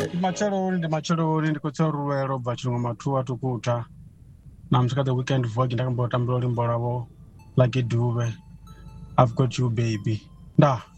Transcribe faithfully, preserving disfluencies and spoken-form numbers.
Macharo, the Macharo, in the Cotor, Bachum, Matua to Kuta. Namska the weekend vlog in Tambo, Tambo, Boravo, like it do. I've got you, baby. Da.